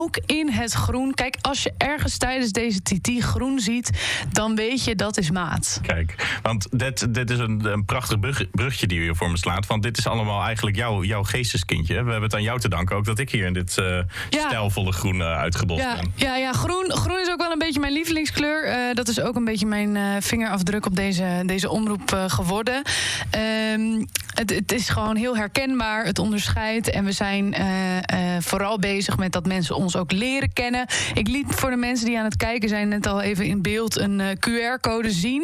ook in het groen. Kijk, als je ergens tijdens deze TT groen ziet, dan weet je dat is Maat. Kijk, want dit is een prachtig brugje die u hier voor me slaat. Want dit is allemaal eigenlijk jouw geesteskindje. We hebben het aan jou te danken ook dat ik hier in dit stijlvolle groen uitgedost ben. Ja, groen is ook wel een beetje mijn lievelingskleur. Dat is ook een beetje mijn vingerafdruk op deze omroep geworden. Het is gewoon heel herkenbaar, het onderscheidt. En we zijn vooral bezig met dat mensen ons ook leren kennen. Ik liet voor de mensen die aan het kijken zijn net al even in beeld een QR-code zien.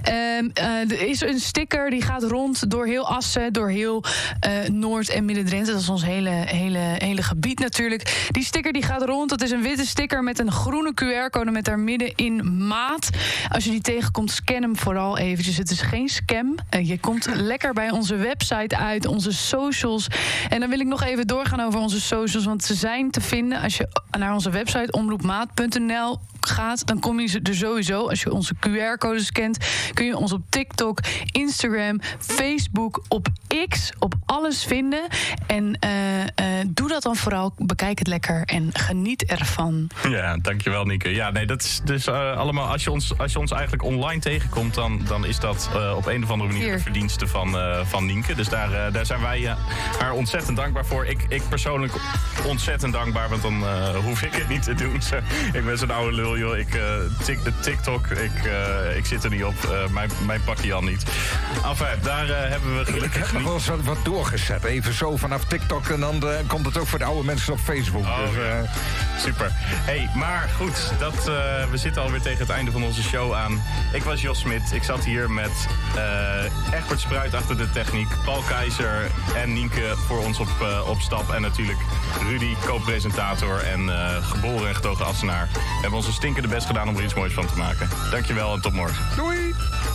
Er is een sticker die gaat rond door heel Assen, door heel Noord- en Midden-Drenthe. Dat is ons hele gebied natuurlijk. Die sticker die gaat rond. Dat is een witte sticker met een groene QR-code met daar middenin Maat. Als je die tegenkomt, scan hem vooral eventjes. Het is geen scam. Je komt lekker bij onze website uit, onze socials. En dan wil ik nog even doorgaan over onze socials, want ze zijn te vinden. Als je naar onze website omroepmaat.nl gaat, dan kom je er sowieso. Als je onze QR-code scant, kun je ons op TikTok, Instagram, Facebook, op X, op alles vinden. En doe dat dan vooral. Bekijk het lekker en geniet ervan. Ja, dankjewel, Nienke. Ja, nee, dat is dus allemaal. Als je ons eigenlijk online tegenkomt, dan is dat op een of andere manier de verdienste van Nienke. Dus daar zijn wij haar ontzettend dankbaar voor. Ik persoonlijk ontzettend dankbaar, want dan hoef ik het niet te doen. Ik ben zo'n oude lul, joh. TikTok, ik zit er niet op. Mijn pakje al niet. Enfin, daar hebben we gelukkig. Ik heb nog wel eens wat doorgezet. Even zo vanaf TikTok en dan komt het ook voor de oude mensen op Facebook. Oh, dus, super. Hey, maar goed, we zitten alweer tegen het einde van onze show aan. Ik was Jos Smit. Ik zat hier met Egbert Spruit achter de techniek, Paul Keizer en Nienke voor ons op stap. En natuurlijk Rudy, co-presentator en geboren en getogen Assenaar. We hebben onze stinkende best gedaan om er iets moois van te maken. Dankjewel en tot morgen. Doei!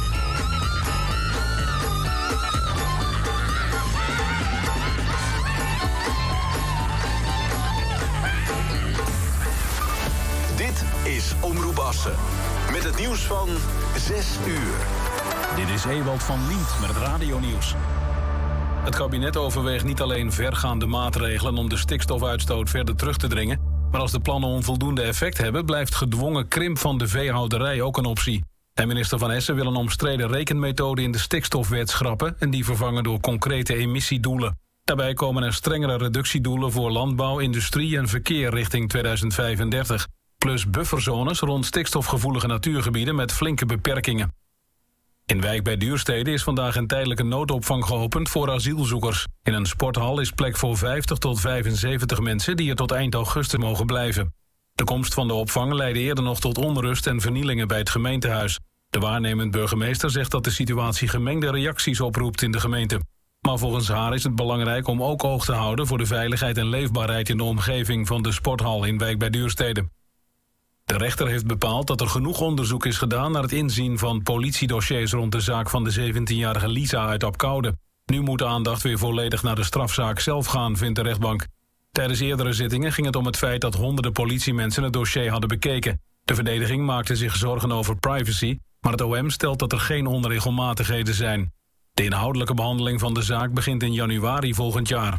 Dit is Omroep Assen. Met het nieuws van 6 uur. Dit is Ewald van Lient met het radionieuws. Het kabinet overweegt niet alleen vergaande maatregelen om de stikstofuitstoot verder terug te dringen, maar als de plannen onvoldoende effect hebben, blijft gedwongen krimp van de veehouderij ook een optie. En minister Van Essen wil een omstreden rekenmethode in de stikstofwet schrappen en die vervangen door concrete emissiedoelen. Daarbij komen er strengere reductiedoelen voor landbouw, industrie en verkeer richting 2035. Plus bufferzones rond stikstofgevoelige natuurgebieden met flinke beperkingen. In Wijk bij Duurstede is vandaag een tijdelijke noodopvang geopend voor asielzoekers. In een sporthal is plek voor 50 tot 75 mensen die er tot eind augustus mogen blijven. De komst van de opvang leidde eerder nog tot onrust en vernielingen bij het gemeentehuis. De waarnemend burgemeester zegt dat de situatie gemengde reacties oproept in de gemeente. Maar volgens haar is het belangrijk om ook oog te houden voor de veiligheid en leefbaarheid in de omgeving van de sporthal in Wijk bij Duurstede. De rechter heeft bepaald dat er genoeg onderzoek is gedaan naar het inzien van politiedossiers rond de zaak van de 17-jarige Lisa uit Apkoude. Nu moet de aandacht weer volledig naar de strafzaak zelf gaan, vindt de rechtbank. Tijdens eerdere zittingen ging het om het feit dat honderden politiemensen het dossier hadden bekeken. De verdediging maakte zich zorgen over privacy, maar het OM stelt dat er geen onregelmatigheden zijn. De inhoudelijke behandeling van de zaak begint in januari volgend jaar.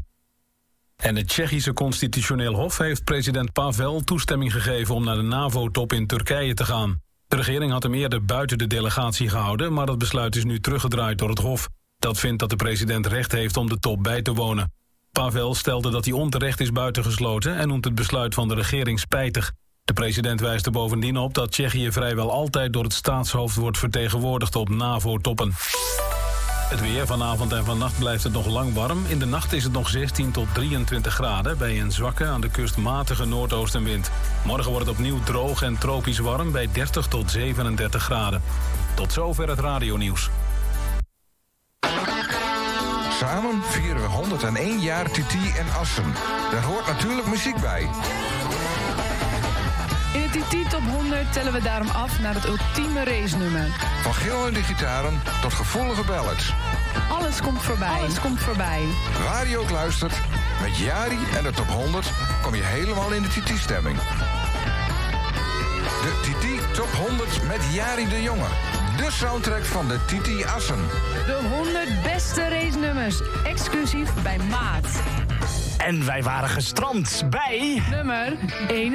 En het Tsjechische Constitutioneel Hof heeft president Pavel toestemming gegeven om naar de NAVO-top in Turkije te gaan. De regering had hem eerder buiten de delegatie gehouden, maar dat besluit is nu teruggedraaid door het Hof. Dat vindt dat de president recht heeft om de top bij te wonen. Pavel stelde dat hij onterecht is buitengesloten en noemt het besluit van de regering spijtig. De president wijst er bovendien op dat Tsjechië vrijwel altijd door het staatshoofd wordt vertegenwoordigd op NAVO-toppen. Het weer vanavond en vannacht blijft het nog lang warm. In de nacht is het nog 16 tot 23 graden... bij een zwakke, aan de kust matige noordoostenwind. Morgen wordt het opnieuw droog en tropisch warm... bij 30 tot 37 graden. Tot zover het radionieuws. Samen vieren we 101 jaar TT en Assen. Daar hoort natuurlijk muziek bij. In de TT Top 100 tellen we daarom af naar het ultieme racenummer. Van gillende gitaren tot gevoelige ballads. Alles komt voorbij. Alles komt voorbij. Waar je ook luistert, met Jari en de Top 100 kom je helemaal in de TT-stemming. De TT Top 100 met Jari de Jonge. De soundtrack van de TT Assen. De 100 beste racenummers, exclusief bij Maat. En wij waren gestrand bij... Nummer 1.